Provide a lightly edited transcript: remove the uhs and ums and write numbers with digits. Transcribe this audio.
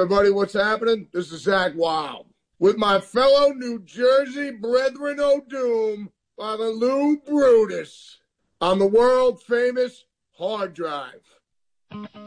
Everybody, what's happening? This is Zach Wild with my fellow New Jersey brethren O'Doom, Father Lou Brutus, on the world-famous Hard Drive.